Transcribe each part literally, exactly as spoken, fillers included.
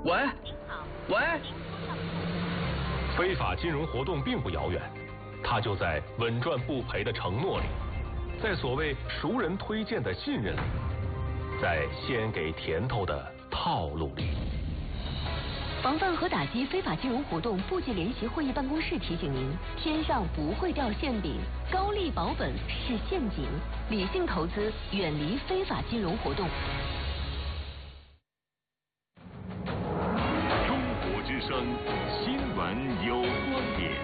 喂，喂，非法金融活动并不遥远，它就在稳赚不赔的承诺里，在所谓熟人推荐的信任里，在先给甜头的套路里。 防范和打击非法金融活动部级联席会议办公室提醒您：天上不会掉馅饼，高利保本是陷阱，理性投资，远离非法金融活动。 中国之声新闻有观点。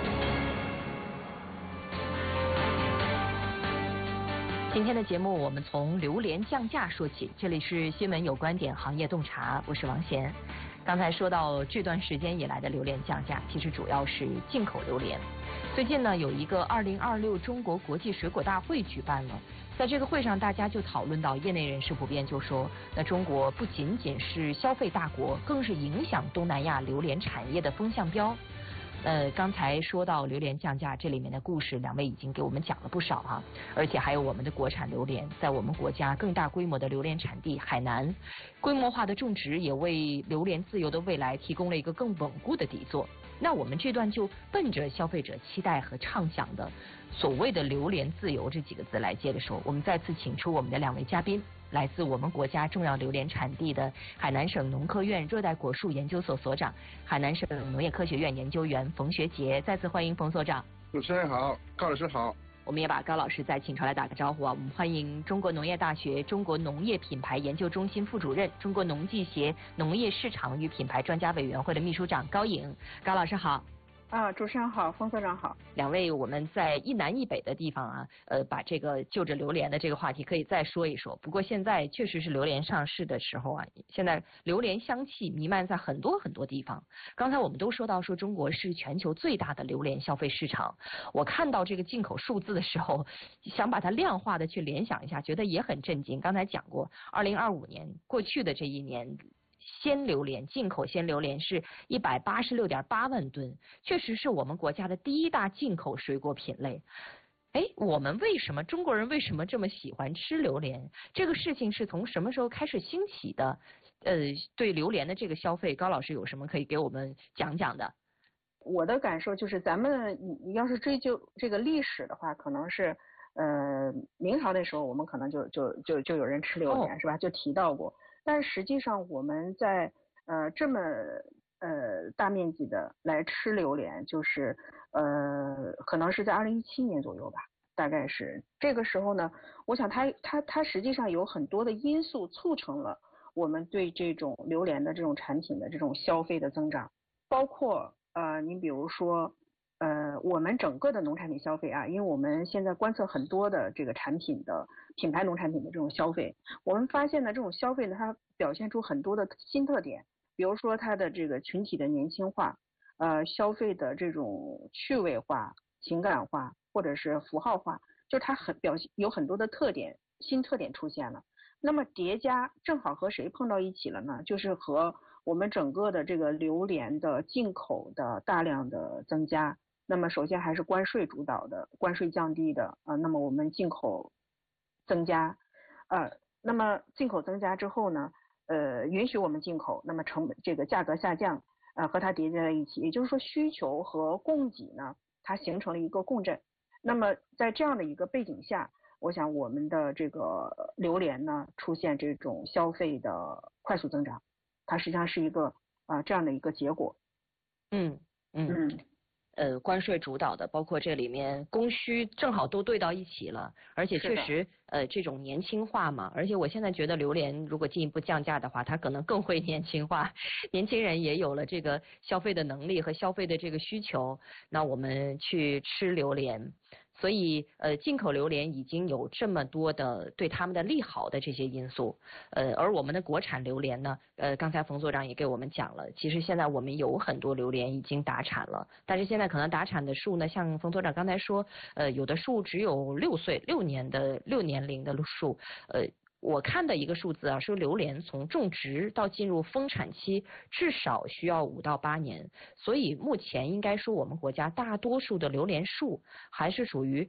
今天的节目我们从榴莲降价说起，这里是新闻有观点行业洞察，我是王贤。刚才说到这段时间以来的榴莲降价，其实主要是进口榴莲。最近呢，有一个二零二六中国国际水果大会举办了，在这个会上，大家就讨论到，业内人士普遍就说，那中国不仅仅是消费大国，更是影响东南亚榴莲产业的风向标。呃，刚才说到榴莲降价，这里面的故事，两位已经给我们讲了不少哈、啊，而且还有我们的国产榴莲，在我们国家更大规模的榴莲产地海南，规模化的种植也为榴莲自由的未来提供了一个更稳固的底座。那我们这段就奔着消费者期待和畅想的所谓的榴莲自由这几个字来接着说，我们再次请出我们的两位嘉宾，来自我们国家重要榴莲产地的海南省农科院热带果树研究所所长、海南省农业科学院研究员冯学杰，再次欢迎冯所长。 主持人好，高老师好。 我们也把高老师再请出来打个招呼啊！我们欢迎中国农业大学中国农业品牌研究中心副主任、中国农技协农业市场与品牌专家委员会的秘书长高颖。高老师好。 啊，主持人好，冯所长好。 两位我们在一南一北的地方啊，呃，把这个就着榴莲的这个话题可以再说一说。不过现在确实是榴莲上市的时候啊，现在榴莲香气弥漫在很多很多地方。刚才我们都说到说中国是全球最大的榴莲消费市场，我看到这个进口数字的时候，想把它量化的去联想一下，觉得也很震惊。刚才讲过，二零二五年过去的这一年。鲜榴莲进口鲜榴莲是一百八十六点八万吨，确实是我们国家的第一大进口水果品类。哎，我们为什么中国人为什么这么喜欢吃榴莲？这个事情是从什么时候开始兴起的？呃，对榴莲的这个消费，高老师有什么可以给我们讲讲的？ 我的感受就是，咱们要是追究这个历史的话，可能是呃明朝那时候，我们可能就就就就有人吃榴莲、哦、是吧？就提到过。但实际上我们在呃这么呃大面积的来吃榴莲，就是呃可能是在二零一七年左右吧，大概是这个时候呢，我想它它它实际上有很多的因素促成了我们对这种榴莲的这种产品的这种消费的增长，包括呃你比如说呃，我们整个的农产品消费啊，因为我们现在观测很多的这个产品的品牌农产品的这种消费，我们发现呢，这种消费呢，它表现出很多的新特点，比如说它的这个群体的年轻化，呃，消费的这种趣味化、情感化或者是符号化，就它很表现有很多的特点，新特点出现了。那么叠加正好和谁碰到一起了呢？就是和我们整个的这个榴莲的进口的大量的增加。那么首先还是关税主导的，关税降低的啊、呃，那么我们进口增加，呃，那么进口增加之后呢，呃，允许我们进口，那么成本这个价格下降，呃，和它叠加在一起，也就是说需求和供给呢，它形成了一个共振。那么在这样的一个背景下，我想我们的这个榴莲呢出现这种消费的快速增长，它实际上是一个啊、呃、这样的一个结果。 嗯嗯。嗯呃，关税主导的，包括这里面供需正好都对到一起了，而且确实呃这种年轻化嘛，而且我现在觉得榴莲如果进一步降价的话，它可能更会年轻化，年轻人也有了这个消费的能力和消费的这个需求，那我们去吃榴莲。所以呃进口榴莲已经有这么多的对他们的利好的这些因素，呃而我们的国产榴莲呢，呃刚才冯所长也给我们讲了，其实现在我们有很多榴莲已经达产了，但是现在可能达产的树呢，像冯所长刚才说，呃有的树只有六岁六年的六年龄的树，呃我看的一个数字啊，说榴莲从种植到进入丰产期至少需要五到八年，所以目前应该说我们国家大多数的榴莲树还是属于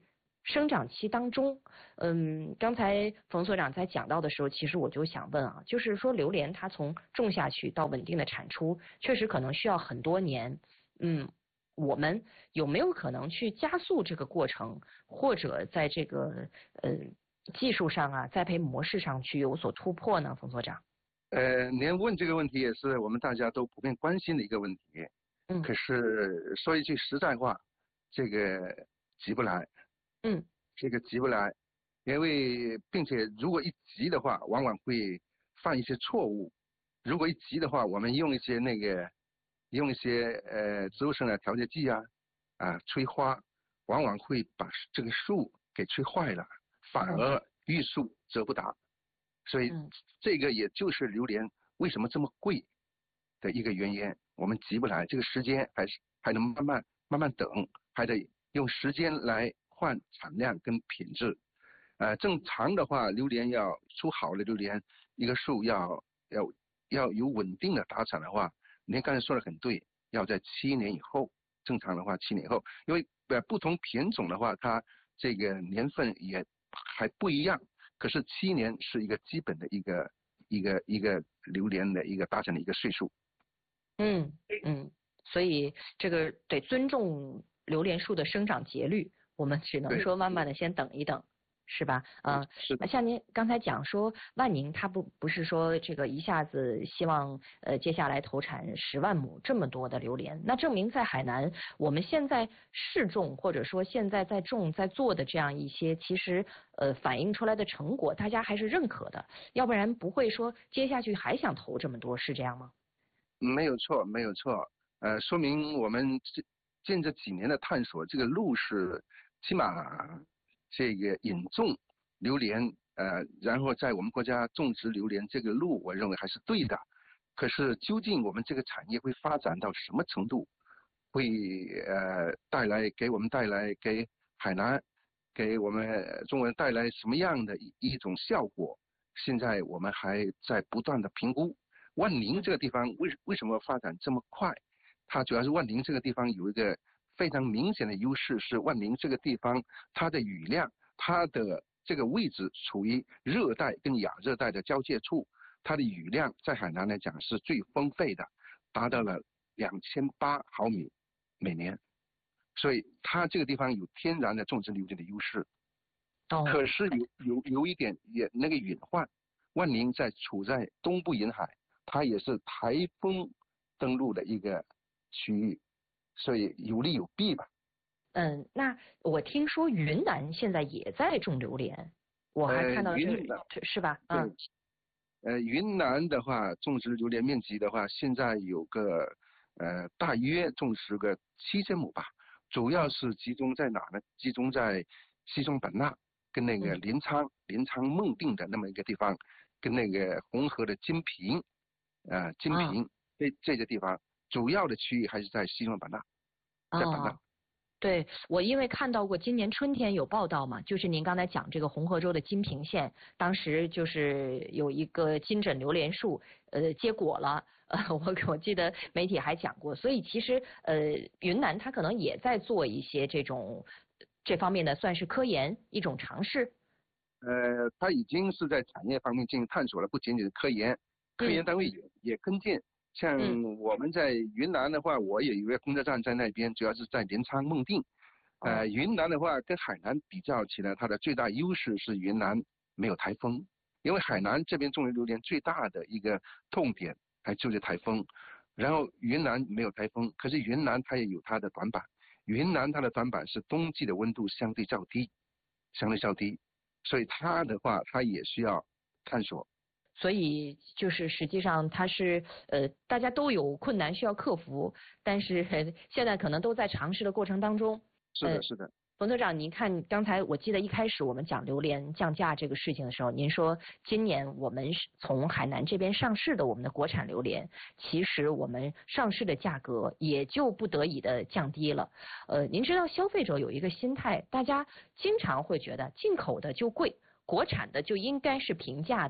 生长期当中，嗯，刚才冯所长在讲到的时候，其实我就想问啊，就是说榴莲它从种下去到稳定的产出，确实可能需要很多年，嗯，我们有没有可能去加速这个过程，或者在这个呃技术上啊，栽培模式上去有所突破呢？冯所长？ 呃，您问这个问题也是我们大家都普遍关心的一个问题。 嗯。 可是说一句实在话，这个急不来。 嗯。 这个急不来，因为并且如果一急的话，往往会犯一些错误。如果一急的话，我们用一些那个用一些呃植物生长调节剂啊啊催花，往往会把这个树给催坏了，反而欲速则不达。所以这个也就是榴莲为什么这么贵的一个原因。我们急不来，这个时间还是还能慢慢慢慢等，还得用时间来换产量跟品质。呃，正常的话，榴莲要出好的榴莲，一个树要要要有稳定的达产的话，您刚才说的很对，要在七年以后。正常的话，七年以后，因为呃不同品种的话，它这个年份也还不一样。可是七年是一个基本的一个一个一个榴莲的一个达成的一个岁数。 嗯嗯，所以这个得尊重榴莲树的生长节律，我们只能说慢慢的先等一等，是吧？啊、呃， 是的。 像您刚才讲说，万宁它不不是说这个一下子希望呃接下来投产十万亩这么多的榴莲，那证明在海南我们现在试种或者说现在在种在做的这样一些，其实呃反映出来的成果，大家还是认可的，要不然不会说接下去还想投这么多，是这样吗？ 没有错，没有错。呃，说明我们近这几年的探索，这个路是起码这个引种榴莲，呃，然后在我们国家种植榴莲这个路，我认为还是对的。可是究竟我们这个产业会发展到什么程度，会呃带来给我们带来给海南给我们中国人带来什么样的一一种效果，现在我们还在不断的评估。万宁这个地方为为什么发展这么快？它主要是万宁这个地方有一个非常明显的优势，是万宁这个地方它的雨量，它的这个位置处于热带跟亚热带的交界处，它的雨量在海南来讲是最丰沛的，达到了两千八毫米每年，所以它这个地方有天然的种植榴莲的优势。 哦。 可是有有有一点也那个隐患，万宁在处在东部沿海。它也是台风登陆的一个区域，所以有利有弊吧。 嗯，那我听说云南现在也在种榴莲，我还看到这、呃、是吧？嗯。 呃，云南的话，种植榴莲面积的话，现在有个呃大约种植个七千亩吧，主要是集中在哪呢？集中在西双版纳跟那个临沧、嗯、临沧孟定的那么一个地方，跟那个红河的金平。呃，金平、啊、这这个地方主要的区域还是在西双版纳，在版纳。 哦，对，我因为看到过今年春天有报道嘛，就是您刚才讲这个红河州的金平县，当时就是有一个金枕榴莲树，呃，结果了，呃，我我记得媒体还讲过，所以其实呃，云南它可能也在做一些这种这方面的算是科研一种尝试。 呃，它已经是在产业方面进行探索了，不仅仅是科研。科研单位也、嗯、也跟进，像我们在云南的话，我也有一个工作站在那边，主要是在临沧孟定。呃，哦、云南的话跟海南比较起来，它的最大优势是云南没有台风，因为海南这边种植榴莲最大的一个痛点还就是台风，然后云南没有台风，可是云南它也有它的短板，云南它的短板是冬季的温度相对较低，相对较低，所以它的话它也需要探索。 所以就是实际上它是呃大家都有困难需要克服，但是现在可能都在尝试的过程当中。 是的，是的。 冯所长，您看刚才我记得一开始我们讲榴莲降价这个事情的时候，您说今年我们从海南这边上市的我们的国产榴莲，其实我们上市的价格也就不得已的降低了。呃，您知道消费者有一个心态，大家经常会觉得进口的就贵，国产的就应该是平价的。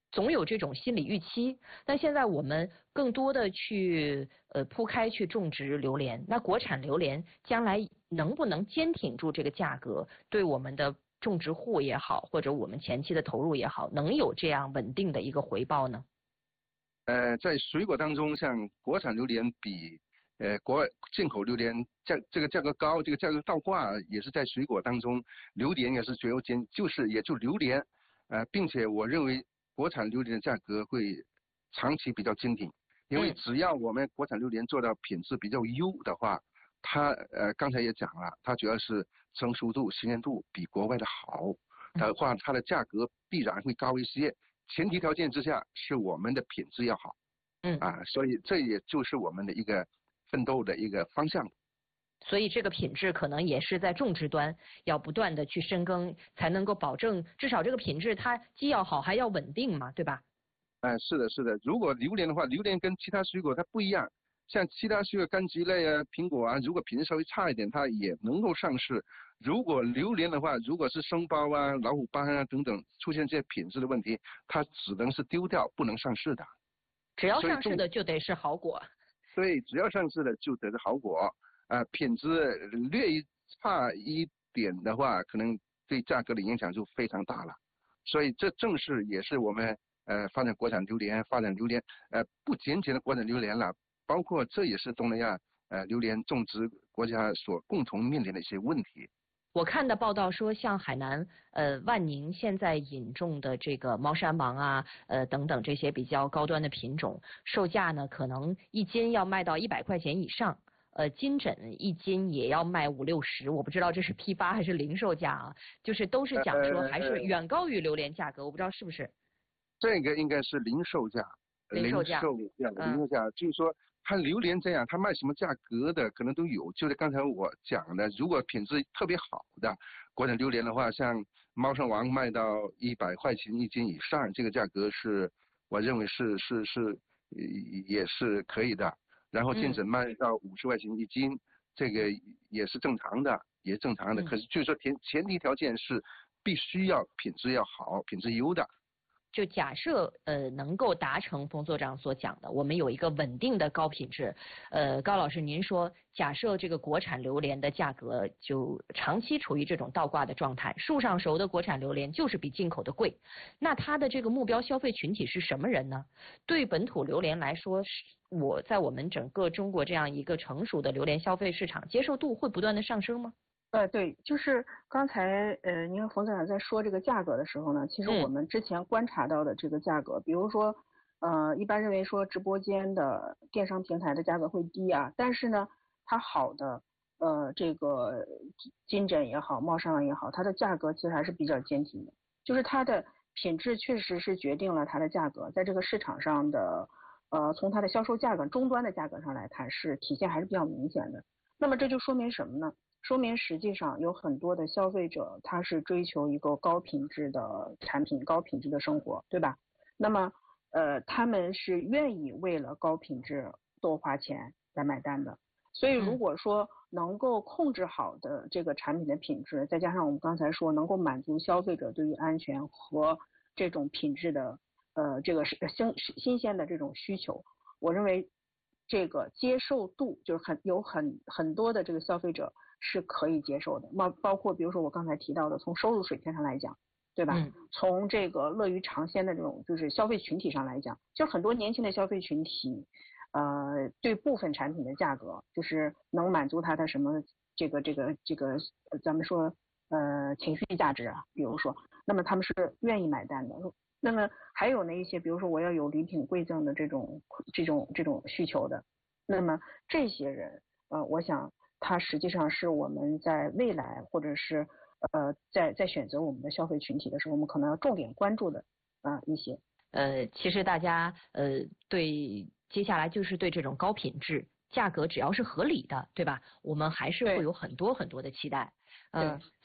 总有这种心理预期。但现在我们更多的去呃铺开去种植榴莲，那国产榴莲将来能不能坚挺住这个价格，对我们的种植户也好，或者我们前期的投入也好，能有这样稳定的一个回报呢？ 呃，在水果当中，像国产榴莲比呃国外进口榴莲价这个价格高，这个价格倒挂也是在水果当中，榴莲也是最优先，就是也就榴莲，呃，并且我认为国产榴莲的价格会长期比较坚挺，因为只要我们国产榴莲做到品质比较优的话，它呃刚才也讲了，它主要是成熟度、新鲜度比国外的好的话，它的价格必然会高一些。前提条件之下是我们的品质要好， 嗯啊，所以这也就是我们的一个奋斗的一个方向。 所以这个品质可能也是在种植端要不断的去深耕，才能够保证至少这个品质它既要好还要稳定嘛，对吧？ 哎、呃，是的，是的。如果榴莲的话，榴莲跟其他水果它不一样，像其他水果柑橘类啊、苹果啊，如果品质稍微差一点，它也能够上市。如果榴莲的话，如果是生包啊、老虎斑啊等等出现这些品质的问题，它只能是丢掉，不能上市的。 只要上市的就得是好果。 对，只要上市的就得是好果。啊、呃，品质略一差一点的话，可能对价格的影响就非常大了。所以这正是也是我们呃发展国产榴莲、发展榴莲呃不仅仅的国产榴莲了，包括这也是东南亚呃榴莲种植国家所共同面临的一些问题。 我看的报道说，像海南、呃万宁现在引种的这个猫山王啊、呃等等这些比较高端的品种，售价呢可能一斤要卖到一百块钱以上，呃金枕一斤也要卖五六十，我不知道这是批发还是零售价啊，就是都是讲说还是远高于榴莲价格，我不知道是不是？ 这个应该是零售价， 零售价， 零售价，零售价，就是说。它榴莲这样，它卖什么价格的可能都有。就是刚才我讲的，如果品质特别好的国产榴莲的话，像猫山王卖到一百块钱一斤以上，这个价格是我认为是是是也是可以的。然后金枕卖到五十块钱一斤，嗯、这个也是正常的，也正常的。嗯、可是就是说前前提条件是必须要品质要好，品质优的。 就假设呃能够达成冯所长所讲的，我们有一个稳定的高品质，呃高老师您说，假设这个国产榴莲的价格就长期处于这种倒挂的状态，树上熟的国产榴莲就是比进口的贵，那它的这个目标消费群体是什么人呢？对本土榴莲来说，我在我们整个中国这样一个成熟的榴莲消费市场，接受度会不断的上升吗？ 呃，对，就是刚才呃，您和冯所长在说这个价格的时候呢，其实我们之前观察到的这个价格，嗯、比如说，呃，一般认为说直播间的电商平台的价格会低啊，但是呢，它好的呃这个金枕也好，猫山王也好，它的价格其实还是比较坚挺的，就是它的品质确实是决定了它的价格，在这个市场上的呃从它的销售价格终端的价格上来看，是体现还是比较明显的。那么这就说明什么呢？说明实际上有很多的消费者他是追求一个高品质的产品、高品质的生活，对吧？那么呃他们是愿意为了高品质多花钱来买单的。所以如果说能够控制好的这个产品的品质，再加上我们刚才说能够满足消费者对于安全和这种品质的呃这个新新鲜的这种需求，我认为这个接受度就是很有很很多的这个消费者是可以接受的，包包括比如说我刚才提到的，从收入水平上来讲，对吧？嗯、从这个乐于尝鲜的这种就是消费群体上来讲，就很多年轻的消费群体，呃，对部分产品的价格就是能满足他的什么这个这个这个，咱们说呃情绪价值啊，比如说，那么他们是愿意买单的。那么还有呢一些，比如说我要有礼品馈赠的这种这种这种需求的，那么这些人，呃，我想。它实际上是我们在未来或者是呃在在选择我们的消费群体的时候，我们可能要重点关注的啊、呃、一些。 呃，其实大家呃对接下来就是对这种高品质、价格只要是合理的，对吧？我们还是会有很多很多的期待。嗯、呃，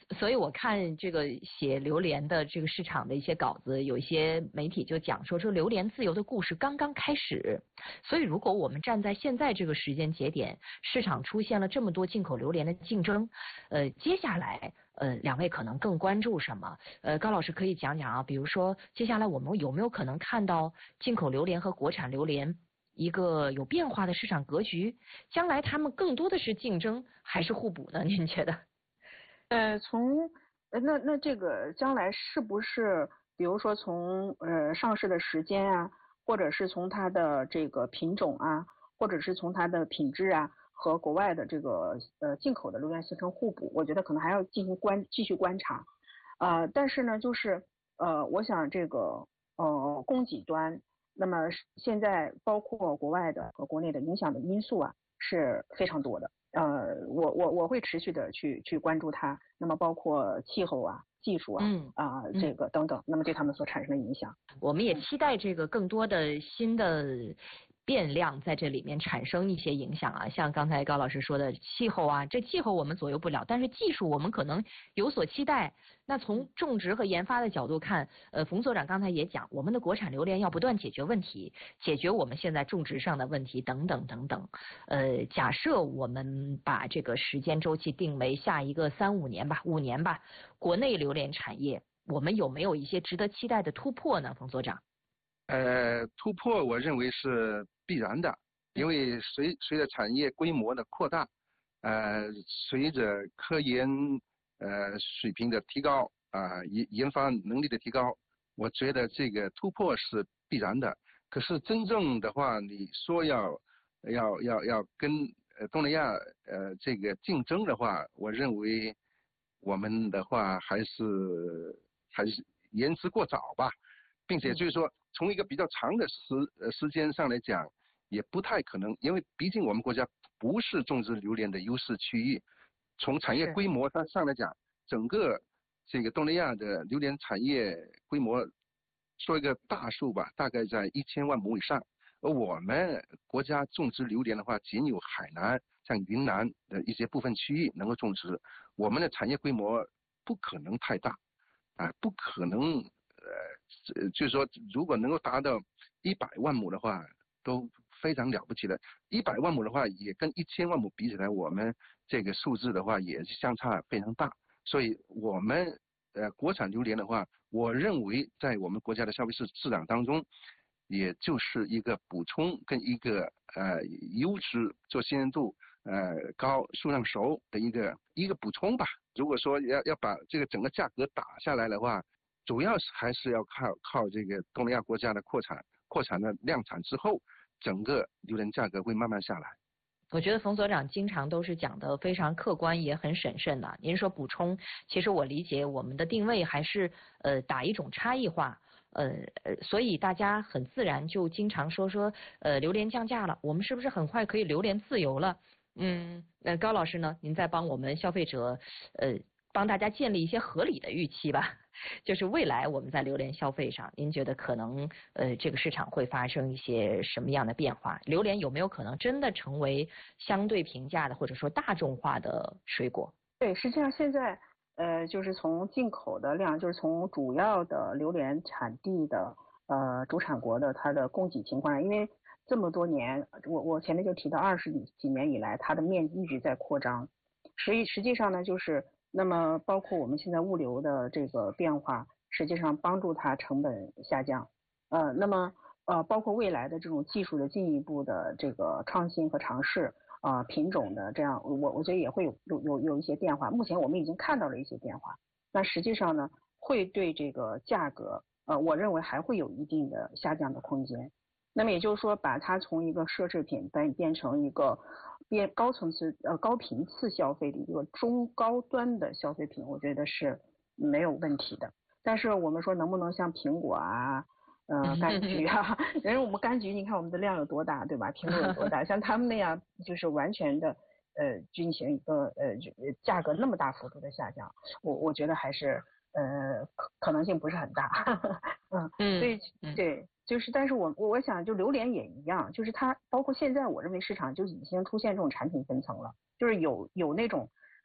所以我看这个写榴莲的这个市场的一些稿子，有一些媒体就讲说，说榴莲自由的故事刚刚开始。所以如果我们站在现在这个时间节点，市场出现了这么多进口榴莲的竞争，呃，接下来呃两位可能更关注什么？呃，高老师可以讲讲啊，比如说接下来我们有没有可能看到进口榴莲和国产榴莲一个有变化的市场格局？将来他们更多的是竞争还是互补呢？您觉得？ 呃，从呃那那这个将来是不是，比如说从呃上市的时间啊，或者是从它的这个品种啊，或者是从它的品质啊，和国外的这个呃进口的榴莲形成互补？我觉得可能还要进行观继续观察。呃，但是呢，就是呃，我想这个呃供给端，那么现在包括国外的和国内的影响的因素啊是非常多的。呃，我我我会持续的去去关注它，那么包括气候啊、技术啊、 嗯啊、呃、这个等等，那么对他们所产生的影响， 我们也期待这个更多的新的变量在这里面产生一些影响啊，像刚才高老师说的气候啊，这气候我们左右不了，但是技术我们可能有所期待。那从种植和研发的角度看，呃，冯所长刚才也讲，我们的国产榴莲要不断解决问题，解决我们现在种植上的问题等等等等。呃，假设我们把这个时间周期定为下一个三五年吧，五年吧，国内榴莲产业我们有没有一些值得期待的突破呢，冯所长？ 呃，突破我认为是必然的，因为随随着产业规模的扩大，呃，随着科研呃水平的提高啊、呃，研研发能力的提高，我觉得这个突破是必然的。可是真正的话，你说要要要要跟呃东南亚呃这个竞争的话，我认为我们的话还是还是言之过早吧。并且就是说，从一个比较长的时呃时间上来讲，也不太可能，因为毕竟我们国家不是种植榴莲的优势区域。从产业规模上上来讲，整个这个东南亚的榴莲产业规模，说一个大数吧，大概在一千万亩以上。而我们国家种植榴莲的话，仅有海南、像云南的一些部分区域能够种植，我们的产业规模不可能太大，啊，不可能。呃，就是说，如果能够达到一百万亩的话，都非常了不起了。一百万亩的话，也跟一千万亩比起来，我们这个数字的话也是相差非常大。所以，我们呃国产榴莲的话，我认为在我们国家的消费市市场当中，也就是一个补充跟一个呃优质做鲜艳度呃高、数量熟的一个一个补充吧。如果说要要把这个整个价格打下来的话，主要是还是要靠靠这个东南亚国家的扩产，扩产的量产之后，整个榴莲价格会慢慢下来。 我觉得冯所长经常都是讲的非常客观，也很审慎的。您说补充，其实我理解我们的定位还是呃打一种差异化，呃呃，所以大家很自然就经常说说呃榴莲降价了，我们是不是很快可以榴莲自由了？嗯，那高老师呢？您再帮我们消费者呃帮大家建立一些合理的预期吧。就是未来我们在榴莲消费上，您觉得可能呃这个市场会发生一些什么样的变化？榴莲有没有可能真的成为相对平价的或者说大众化的水果？ 对，实际上现在呃就是从进口的量，就是从主要的榴莲产地的呃主产国的它的供给情况，因为这么多年，我我前面就提到二十几年以来，它的面积一直在扩张。实际实际上呢，就是那么包括我们现在物流的这个变化，实际上帮助它成本下降。呃，那么呃，包括未来的这种技术的进一步的这个创新和尝试，啊、呃，品种的这样，我我觉得也会有有有有一些变化。目前我们已经看到了一些变化。那实际上呢，会对这个价格，呃，我认为还会有一定的下降的空间。那么也就是说，把它从一个奢侈品变变成一个变高层次呃高频次消费的一个中高端的消费品，我觉得是没有问题的。但是我们说能不能像苹果啊、呃柑橘啊，因为我们柑橘你看我们的量有多大，对吧？苹果有多大？像他们那样就是完全的呃进行一个呃价格那么大幅度的下降，我我觉得还是呃可可能性不是很大。嗯嗯，所以对。就是，但是我我想，就榴莲也一样，就是它包括现在，我认为市场就已经出现这种产品分层了，就是有有那种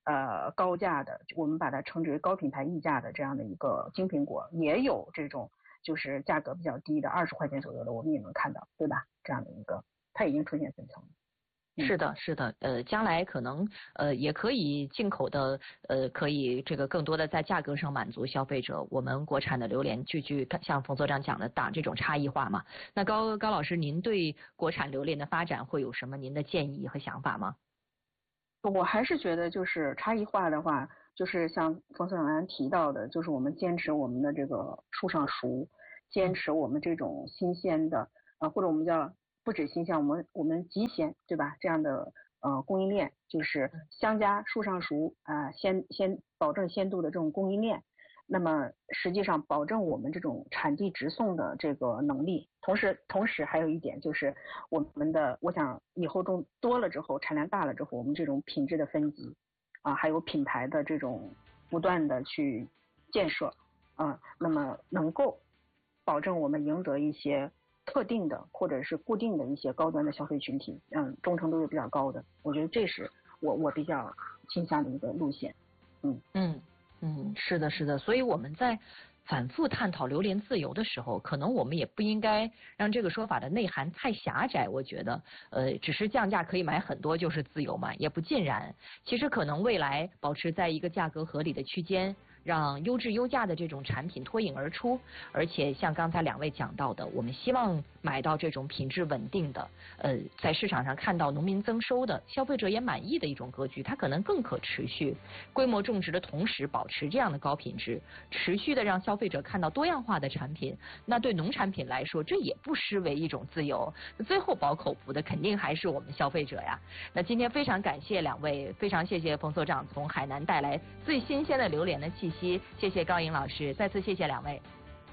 呃高价的，我们把它称之为高品牌溢价的这样的一个金苹果，也有这种就是价格比较低的二十块钱左右的，我们也能看到，对吧？这样的一个，它已经出现分层了。 是的，是的，呃，将来可能呃也可以进口的，呃，可以这个更多的在价格上满足消费者。我们国产的榴莲，句句像冯所长讲的，打这种差异化嘛。那高高老师，您对国产榴莲的发展会有什么您的建议和想法吗？ 我还是觉得就是差异化的话，就是像冯所长刚才提到的，就是我们坚持我们的这个树上熟，坚持我们这种新鲜的，呃，或者我们叫不止新鲜，我们我们极鲜，对吧？这样的呃供应链，就是相加树上熟啊、呃，鲜鲜保证鲜度的这种供应链。那么实际上保证我们这种产地直送的这个能力，同时同时还有一点就是我们的，我想以后种多了之后，产量大了之后，我们这种品质的分级啊，还有品牌的这种不断的去建设啊，那么能够保证我们赢得一些特定的或者是固定的一些高端的消费群体，嗯，忠诚度是比较高的，我觉得这是我我比较倾向的一个路线，嗯嗯。嗯，是的，是的，所以我们在反复探讨榴莲自由的时候，可能我们也不应该让这个说法的内涵太狭窄。我觉得，呃，只是降价可以买很多就是自由嘛，也不尽然。其实可能未来保持在一个价格合理的区间，让优质优价的这种产品脱颖而出。而且像刚才两位讲到的，我们希望买到这种品质稳定的，呃，在市场上看到农民增收的，消费者也满意的一种格局，它可能更可持续。规模种植的同时保持这样的高品质，持续的让消费者看到多样化的产品，那对农产品来说，这也不失为一种自由。最后饱口福的肯定还是我们消费者呀。那今天非常感谢两位，非常谢谢冯所长从海南带来最新鲜的榴莲的气息，谢谢高颖老师，再次谢谢两位。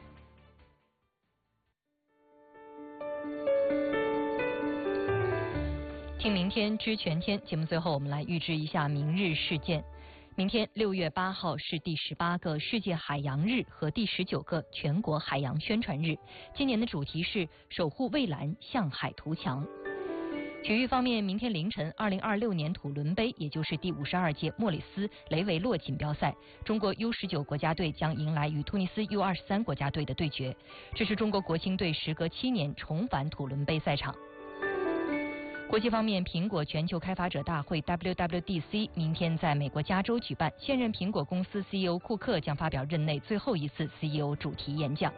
听明天知全天节目，最后我们来预知一下明日事件。明天六月八号是第十八个世界海洋日和第十九个全国海洋宣传日。今年的主题是守护蔚蓝，向海图强。体育方面，明天凌晨，二零二六年土伦杯，也就是第五十二届莫里斯雷维洛锦标赛，中国 U 十九国家队将迎来与突尼斯 U 二十三国家队的对决。这是中国国青队时隔七年重返土伦杯赛场。国际方面，苹果全球开发者大会 W W D C 明天在美国加州举办，现任苹果公司 C E O 库克将发表任内最后一次 C E O 主题演讲。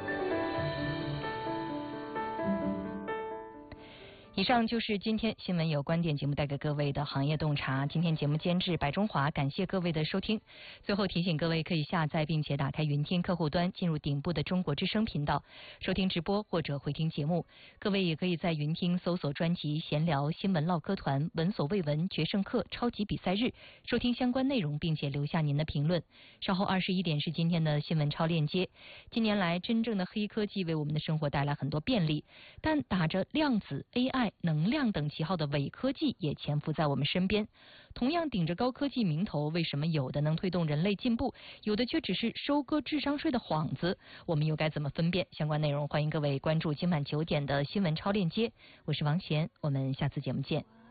以上就是今天新闻有观点节目带给各位的行业洞察。今天节目监制白中华，感谢各位的收听。最后提醒各位可以下载并且打开云听客户端，进入顶部的中国之声频道收听直播或者回听节目。各位也可以在云听搜索专辑闲聊、新闻唠嗑团、闻所未闻、决胜课、超级比赛日，收听相关内容并且留下您的评论。稍后二十一点是今天的新闻超链接。近年来，真正的黑科技为我们的生活带来很多便利，但打着量子 A I能量等旗号的伪科技也潜伏在我们身边。同样顶着高科技名头，为什么有的能推动人类进步，有的却只是收割智商税的幌子？我们又该怎么分辨？相关内容欢迎各位关注今晚九点的新闻超链接。我是王贤，我们下次节目见。